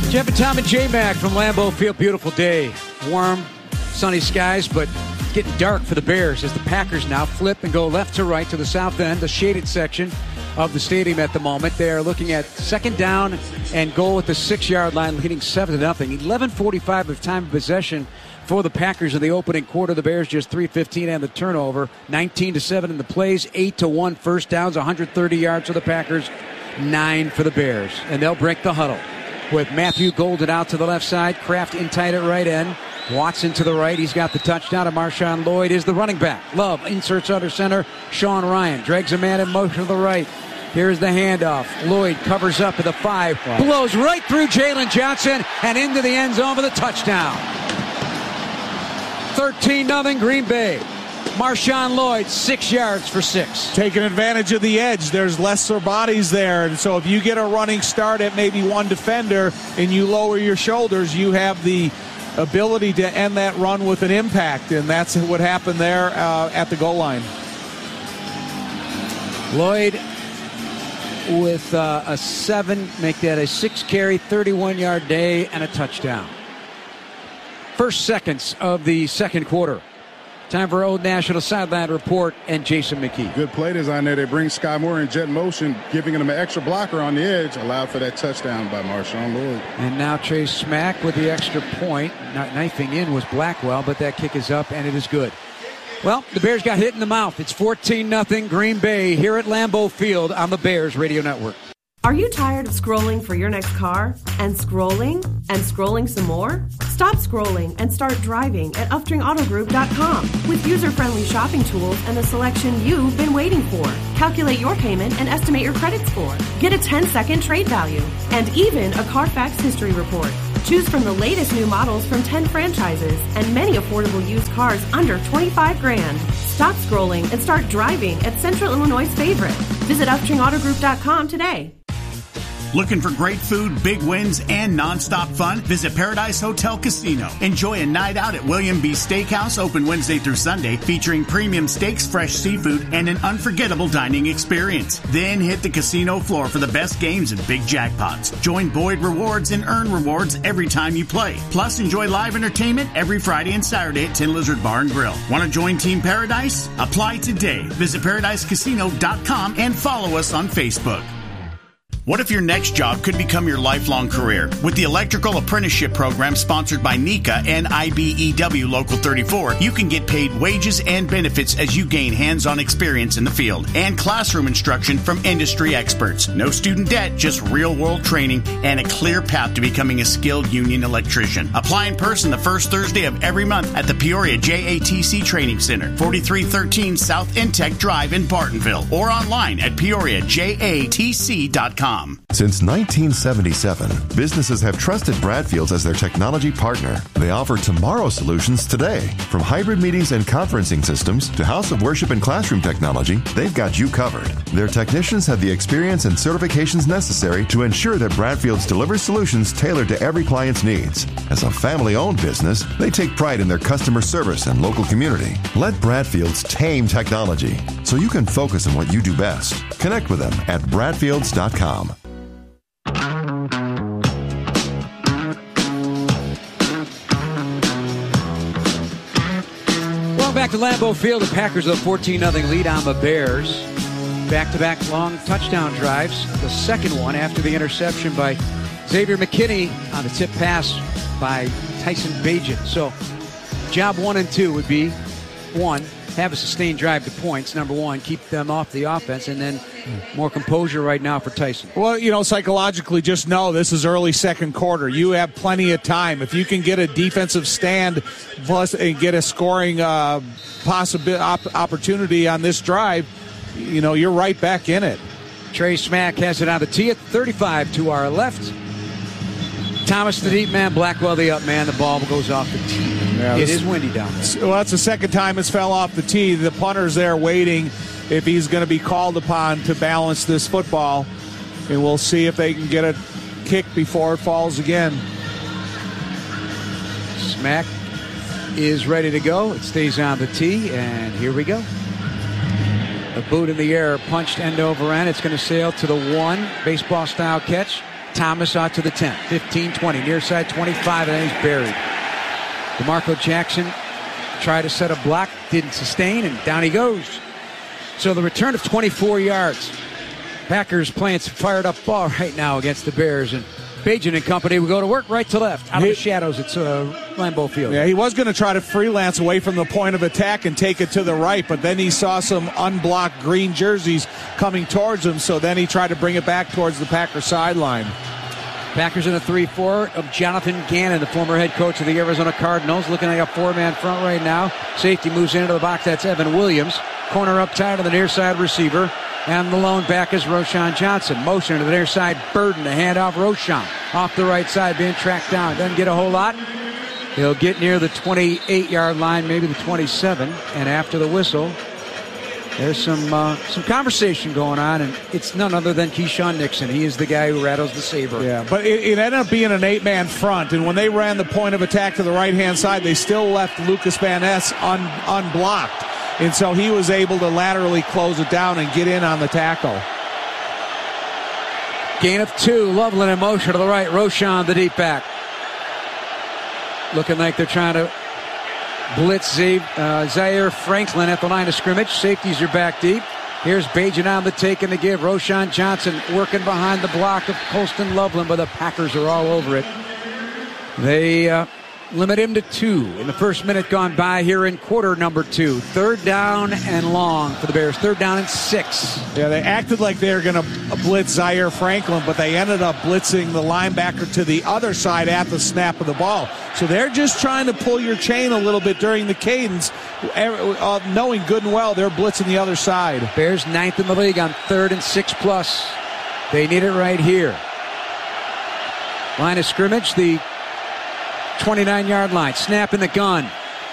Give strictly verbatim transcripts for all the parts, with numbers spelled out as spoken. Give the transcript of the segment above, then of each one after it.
Jeff and Tom and J-Mac from Lambeau Field. Beautiful day. Warm, sunny skies, but getting dark for the Bears as the Packers now flip and go left to right to the south end, the shaded section of the stadium at the moment. They are looking at second down and goal at the six-yard line, leading seven to nothing. eleven forty-five of time of possession for the Packers in the opening quarter. The Bears just three fifteen and the turnover. nineteen to seven in the plays, eight to one first downs, one hundred thirty yards for the Packers, nine for the Bears. And they'll break the huddle with Matthew Golden out to the left side, Kraft in tight at right end, Watson to the right. He's got the touchdown, and Marshawn Lloyd is the running back. Love inserts under center. Sean Ryan drags a man in motion to the right. Here's the handoff. Lloyd covers up at the five, wow. blows right through Jalen Johnson and into the end zone for the touchdown. thirteen nothing Green Bay. Marshawn Lloyd, six yards for six. Taking advantage of the edge. There's lesser bodies there. And so if you get a running start at maybe one defender and you lower your shoulders, you have the ability to end that run with an impact. And that's what happened there uh, at the goal line. Lloyd with uh, a seven, make that a six-carry, thirty-one-yard day and a touchdown. First seconds of the second quarter. Time for Old National Sideline Report and Jason McKee. Good play design there. They bring Sky Moore in jet motion, giving him an extra blocker on the edge, allowed for that touchdown by Marshawn Lloyd. And now Chase Smack with the extra point. Not knifing in was Blackwell, but that kick is up and it is good. Well, the Bears got hit in the mouth. It's fourteen nothing Green Bay here at Lambeau Field on the Bears Radio Network. Are you tired of scrolling for your next car? And scrolling? And scrolling some more? Stop scrolling and start driving at Uftring Auto Group dot com with user-friendly shopping tools and the selection you've been waiting for. Calculate your payment and estimate your credit score. Get a ten-second trade value and even a Carfax history report. Choose from the latest new models from ten franchises and many affordable used cars under twenty-five grand. Stop scrolling and start driving at Central Illinois' favorite. Visit Uftring Auto Group dot com today. Looking for great food, big wins, and nonstop fun? Visit Paradise Hotel Casino. Enjoy a night out at William B. Steakhouse, open Wednesday through Sunday, featuring premium steaks, fresh seafood, and an unforgettable dining experience. Then hit the casino floor for the best games and big jackpots. Join Boyd Rewards and earn rewards every time you play. Plus, enjoy live entertainment every Friday and Saturday at Tin Lizard Bar and Grill. Want to join Team Paradise? Apply today. Visit Paradise Casino dot com and follow us on Facebook. What if your next job could become your lifelong career? With the Electrical Apprenticeship Program sponsored by NECA and I B E W Local thirty-four, you can get paid wages and benefits as you gain hands-on experience in the field and classroom instruction from industry experts. No student debt, just real-world training and a clear path to becoming a skilled union electrician. Apply in person the first Thursday of every month at the Peoria J A T C Training Center, forty-three thirteen South Intech Drive in Bartonville, or online at peoria j a t c dot com. Since nineteen seventy-seven, businesses have trusted Bradfield's as their technology partner. They offer tomorrow solutions today. From hybrid meetings and conferencing systems to house of worship and classroom technology, they've got you covered. Their technicians have the experience and certifications necessary to ensure that Bradfield's delivers solutions tailored to every client's needs. As a family-owned business, they take pride in their customer service and local community. Let Bradfield's tame technology so you can focus on what you do best. Connect with them at bradfields dot com. Back to Lambeau Field, the Packers have a fourteen nothing lead on the Bears. Back-to-back long touchdown drives. The second one after the interception by Xavier McKinney on the tip pass by Tyson Bagent. So job one and two would be, one, have a sustained drive to points, number one, keep them off the offense, and then more composure right now for Tyson. Well, you know, psychologically, just know this is early second quarter. You have plenty of time. If you can get a defensive stand plus and get a scoring uh, possibility op- opportunity on this drive, you know, you're right back in it. Trey Smack has it on the tee at thirty-five to our left. Thomas the deep man, Blackwell the up man. The ball goes off the tee. Yeah, it is windy down there. Well, that's the second time it's fell off the tee. The punter's there waiting if he's going to be called upon to balance this football. And we'll see if they can get a kick before it falls again. Smack is ready to go. It stays on the tee, and here we go. The boot in the air, punched end over end. It's going to sail to the one. Baseball-style catch. Thomas out to the ten, fifteen twenty, near side twenty-five, and then he's buried. DeMarco Jackson tried to set a block, didn't sustain, and down he goes. So the return of twenty-four yards. Packers playing some fired up ball right now against the Bears, and Bajan and company will go to work right to left out of the shadows at uh, Lambeau Field. Yeah, he was going to try to freelance away from the point of attack and take it to the right, but then he saw some unblocked green jerseys coming towards him, so then he tried to bring it back towards the Packer sideline. Packers in a three four of Jonathan Gannon, the former head coach of the Arizona Cardinals, looking like a four-man front right now. Safety moves into the box. That's Evan Williams. Corner up tight on the near side receiver. And the lone back is Roschon Johnson. Motion to the near side, Burden to hand off Roschon. Off the right side, being tracked down. Doesn't get a whole lot. He'll get near the twenty-eight-yard line, maybe the twenty-seven. And after the whistle, there's some uh, some conversation going on, and it's none other than Keyshawn Nixon. He is the guy who rattles the saber. Yeah, but it, it ended up being an eight-man front, and when they ran the point of attack to the right-hand side, they still left Lucas Van Ness un, unblocked. And so he was able to laterally close it down and get in on the tackle. Gain of two. Loveland in motion to the right. Roschon, the deep back. Looking like they're trying to blitz Z- uh, Zaire Franklin at the line of scrimmage. Safeties are back deep. Here's Bajan on the take and the give. Roschon Johnson working behind the block of Colston Loveland, but the Packers are all over it. They uh, limit him to two in the first minute gone by here in quarter number two. Third down and long for the Bears. Third down and six. Yeah, they acted like they were going to blitz Zaire Franklin, but they ended up blitzing the linebacker to the other side at the snap of the ball. So they're just trying to pull your chain a little bit during the cadence, uh, knowing good and well they're blitzing the other side. Bears ninth in the league on third and six plus. They need it right here. Line of scrimmage, the twenty-nine-yard line. Snap in the gun.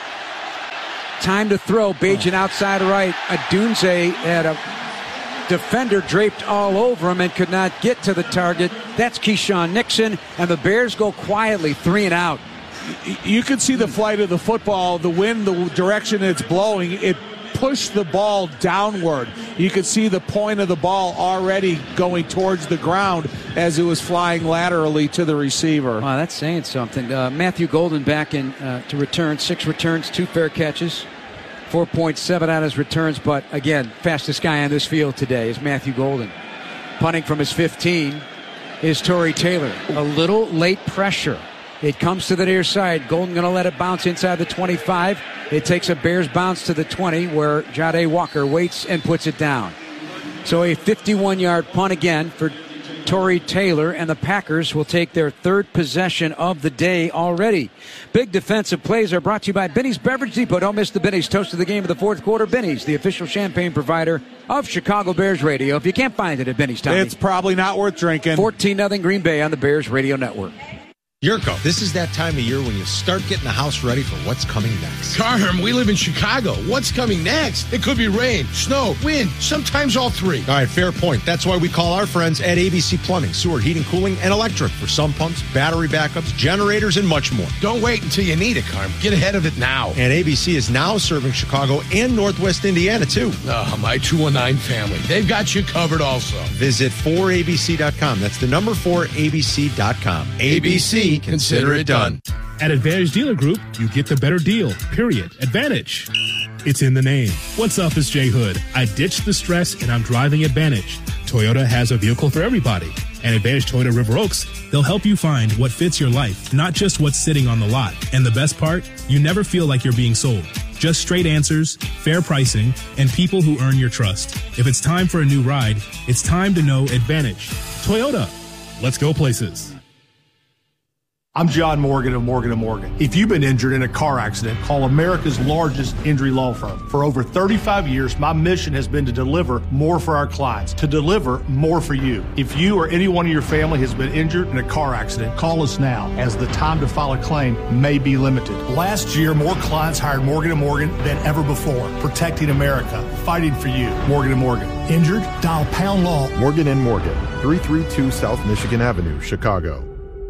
Time to throw. Bajan outside right. Adunze had a defender draped all over him and could not get to the target. That's Keyshawn Nixon, and the Bears go quietly, three and out. You can see the flight of the football, the wind, the direction it's blowing. It pushed the ball downward. You could see the point of the ball already going towards the ground as it was flying laterally to the receiver. Wow, that's saying something. Uh, Matthew Golden back in uh, to return. Six returns, two fair catches. four point seven on his returns, but again, fastest guy on this field today is Matthew Golden. Punting from his fifteen is Tory Taylor. A little late pressure. It comes to the near side. Golden going to let it bounce inside the twenty-five. It takes a Bears bounce to the twenty where Jahdae Walker waits and puts it down. So a fifty-one-yard punt again for Tory Taylor, and the Packers will take their third possession of the day already. Big defensive plays are brought to you by Benny's Beverage Depot. Don't miss the Benny's Toast of the Game of the fourth quarter. Benny's, the official champagne provider of Chicago Bears Radio. If you can't find it at Benny's, Tommy, it's probably not worth drinking. fourteen nothing Green Bay on the Bears Radio Network. Yurko, this is that time of year when you start getting the house ready for what's coming next. Carm, we live in Chicago. What's coming next? It could be rain, snow, wind, sometimes all three. All right, fair point. That's why we call our friends at A B C Plumbing, Sewer, Heating, Cooling, and Electric for sump pumps, battery backups, generators, and much more. Don't wait until you need it, Carm. Get ahead of it now. And A B C is now serving Chicago and Northwest Indiana, too. Oh, my two one nine family. They've got you covered also. Visit four A B C dot com. That's the number four A B C dot com. A B C. Consider it done. At Advantage Dealer Group, you get the better deal, period. Advantage. It's in the name. What's up, it's Jay Hood. I ditched the stress and I'm driving Advantage. Toyota has a vehicle for everybody. And Advantage Toyota River Oaks, they'll help you find what fits your life, not just what's sitting on the lot. And the best part, you never feel like you're being sold. Just straight answers, fair pricing, and people who earn your trust. If it's time for a new ride, it's time to know Advantage. Toyota. Let's go places. I'm John Morgan of Morgan and Morgan. If you've been injured in a car accident, call America's largest injury law firm. For over thirty-five years, my mission has been to deliver more for our clients, to deliver more for you. If you or anyone in your family has been injured in a car accident, call us now, as the time to file a claim may be limited. Last year, more clients hired Morgan and Morgan than ever before, protecting America, fighting for you. Morgan and Morgan. Injured? Dial pound law. Morgan and Morgan, three thirty-two South Michigan Avenue, Chicago.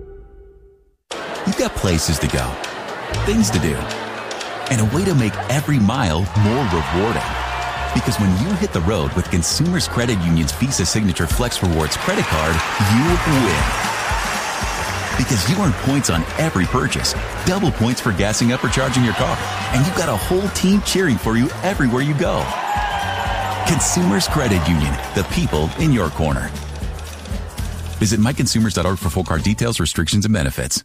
You've got places to go, things to do, and a way to make every mile more rewarding. Because when you hit the road with Consumers Credit Union's Visa Signature Flex Rewards credit card, you win. Because you earn points on every purchase, double points for gassing up or charging your car, and you've got a whole team cheering for you everywhere you go. Consumers Credit Union, the people in your corner. Visit my consumers dot org for full card details, restrictions, and benefits.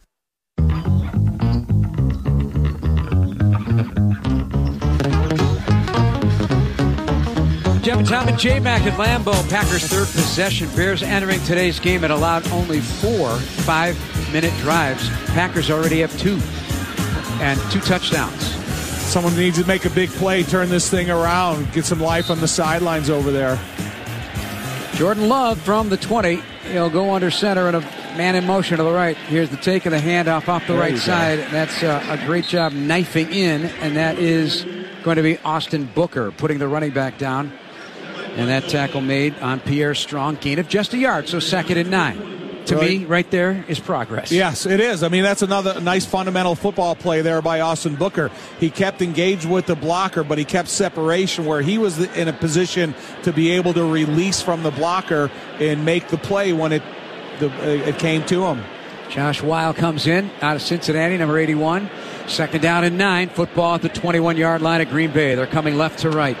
Jeff and Tom and J-Mac at Lambeau. Packers' third possession. Bears entering today's game had allowed only four five-minute drives. Packers already have two and two touchdowns. Someone needs to make a big play, turn this thing around, get some life on the sidelines over there. Jordan Love from the twenty. He'll go under center and a man in motion to the right. Here's the take of the handoff off the there right side. Go. That's uh, a great job knifing in, and that is going to be Austin Booker putting the running back down. And that tackle made on Pierre Strong, gain of just a yard, so second and nine. To Good. me, right there is progress. Yes, it is. I mean, that's another nice fundamental football play there by Austin Booker. He kept engaged with the blocker, but he kept separation where he was in a position to be able to release from the blocker and make the play when it the, it came to him. Josh Weil comes in out of Cincinnati, number eighty-one. Second down and nine. Football at the twenty-one-yard line of Green Bay. They're coming left to right.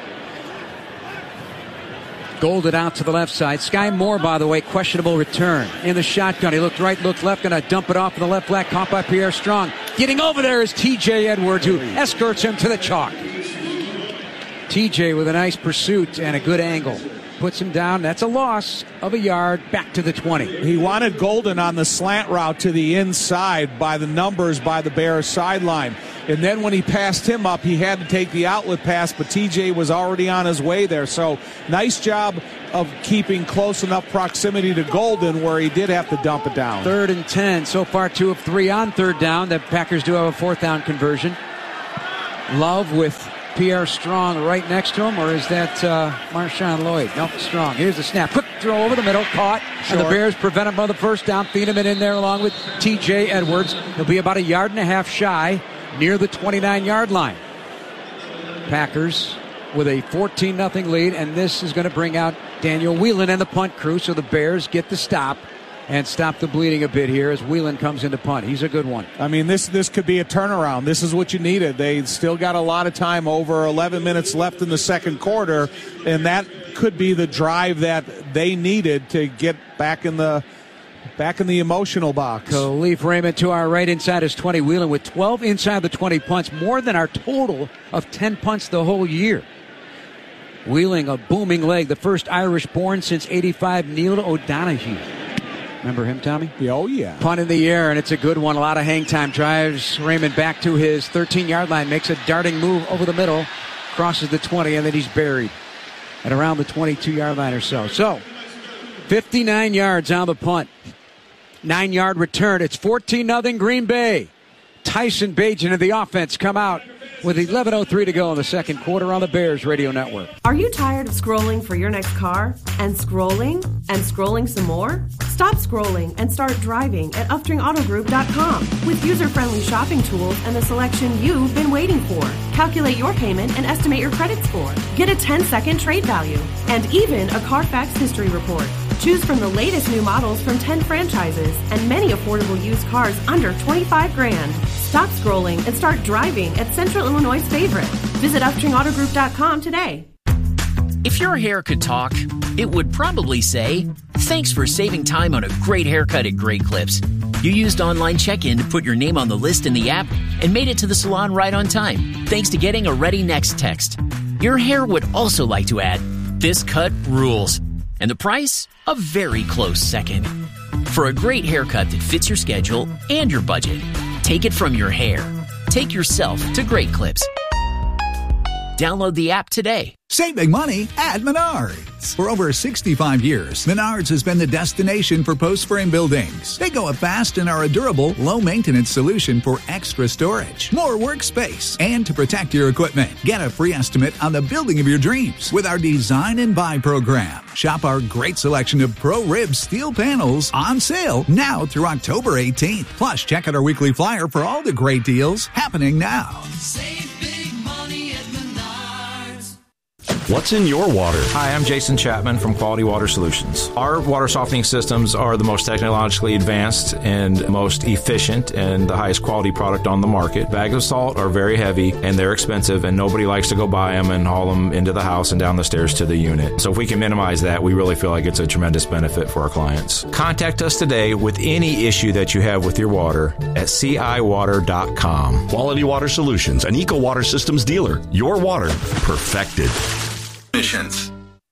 Golden out to the left side. Sky Moore, by the way, questionable return. In the shotgun. He looked right, looked left, going to dump it off in the left flat. Caught by Pierre Strong. Getting over there is T J Edwards, who escorts him to the chalk. T J with a nice pursuit and a good angle. Puts him down. That's a loss of a yard back to the twenty. He wanted Golden on the slant route to the inside by the numbers by the Bears sideline. And then when he passed him up, he had to take the outlet pass, but T J was already on his way there. So nice job of keeping close enough proximity to Golden where he did have to dump it down. Third and ten. So far, two of three on third down. The Packers do have a fourth down conversion. Love with Pierre Strong right next to him, or is that uh, Marshawn Lloyd? Nope, Strong. Here's the snap. Quick throw over the middle, caught, Short. And the Bears prevent him on the first down. Thieneman in there along with T J Edwards. He'll be about a yard and a half shy near the twenty-nine-yard line. Packers with a fourteen nothing lead, and this is going to bring out Daniel Whelan and the punt crew, so the Bears get the stop and stop the bleeding a bit here as Whelan comes into punt. He's a good one. I mean, this this could be a turnaround. This is what you needed. They still got a lot of time, over eleven minutes left in the second quarter, and that could be the drive that they needed to get back in the back in the emotional box. Khalif Raymond to our right inside his twenty. Whelan with twelve inside the twenty punts, more than our total of ten punts the whole year. Wheeling a booming leg, the first Irish born since eighty-five, Neil O'Donoghue. Remember him, Tommy? Oh, yeah. Punt in the air, and it's a good one. A lot of hang time. Drives Raymond back to his thirteen-yard line. Makes a darting move over the middle. Crosses the twenty, and then he's buried at around the twenty-two-yard line or so. So, fifty-nine yards on the punt. Nine-yard return. It's fourteen nothing Green Bay. Tyson Bagent and the offense come out with eleven oh three to go in the second quarter on the Bears Radio Network. Are you tired of scrolling for your next car? And scrolling? And scrolling some more? Stop scrolling and start driving at Uftring Auto Group dot com with user-friendly shopping tools and the selection you've been waiting for. Calculate your payment and estimate your credit score. Get a ten-second trade value and even a Carfax history report. Choose from the latest new models from ten franchises and many affordable used cars under twenty-five grand. Stop scrolling and start driving at Central Illinois' favorite. Visit Uftring Auto Group dot com today. If your hair could talk, it would probably say, "Thanks for saving time on a great haircut at Great Clips. You used online check-in to put your name on the list in the app and made it to the salon right on time, thanks to getting a Ready Next text. Your hair would also like to add, this cut rules. And the price? A very close second. For a great haircut that fits your schedule and your budget, take it from your hair. Take yourself to Great Clips. Download the app today. Save big money at Menards. For over sixty-five years, Menards has been the destination for post-frame buildings. They go up fast and are a durable, low-maintenance solution for extra storage, more workspace, and to protect your equipment. Get a free estimate on the building of your dreams with our Design and Buy program. Shop our great selection of Pro-Rib steel panels on sale now through October eighteenth. Plus, check out our weekly flyer for all the great deals happening now. Save big money at Menards. What's in your water? Hi, I'm Jason Chapman from Quality Water Solutions. Our water softening systems are the most technologically advanced and most efficient and the highest quality product on the market. Bags of salt are very heavy and they're expensive, and nobody likes to go buy them and haul them into the house and down the stairs to the unit. So if we can minimize that, we really feel like it's a tremendous benefit for our clients. Contact us today with any issue that you have with your water at C I water dot com. Quality Water Solutions, an Eco Water Systems dealer. Your water perfected. Missions.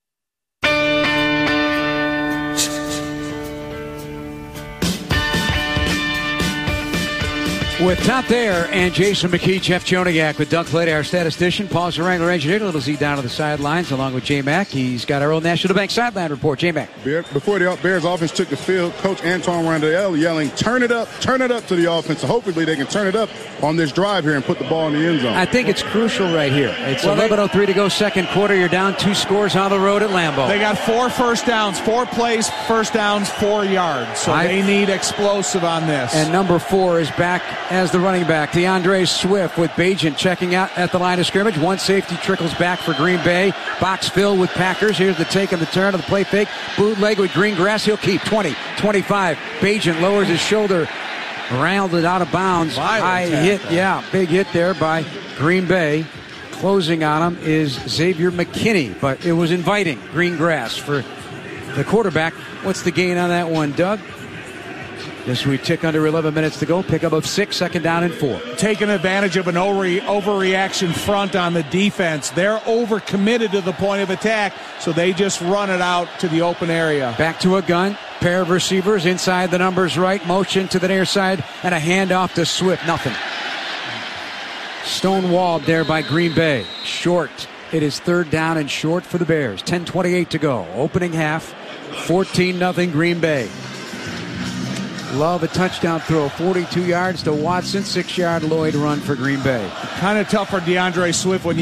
With Top There and Jason McKee, Jeff Joniak with Doug Clay, our statistician, Paul Wrangler engineer, little Z down to the sidelines, along with J-Mac. He's got our own National Bank sideline report. J-Mac. Before the Bears offense took the field, Coach Antoine Randall yelling, turn it up, turn it up to the offense. So hopefully they can turn it up on this drive here and put the ball in the end zone. I think it's crucial right here. It's well, eleven oh three to go second quarter. You're down two scores on the road at Lambeau. They got four first downs, four plays, first downs, four yards. So I, they need explosive on this. And number four is back as the running back. DeAndre Swift with Bagent checking out at the line of scrimmage. One safety trickles back for Green Bay. Box filled with Packers. Here's the take and the turn of the play fake. Bootleg with green grass. He'll keep twenty, twenty-five. Bagent lowers his shoulder. Rounded out of bounds. Violent High tackle. hit. Yeah, big hit there by Green Bay. Closing on him is Xavier McKinney, but it was inviting green grass for the quarterback. What's the gain on that one, Doug? As we tick under eleven minutes to go, pickup of six, second down and four. Taking advantage of an over- overreaction front on the defense. They're overcommitted to the point of attack, so they just run it out to the open area. Back to a gun. Pair of receivers inside the numbers right. Motion to the near side and a handoff to Swift. Nothing. Stonewalled there by Green Bay. Short. It is third down and short for the Bears. ten twenty-eight to go. Opening half. fourteen nothing Green Bay. Love a touchdown throw, forty-two yards to Watson, six-yard Lloyd run for Green Bay. Kind of tough for DeAndre Swift when you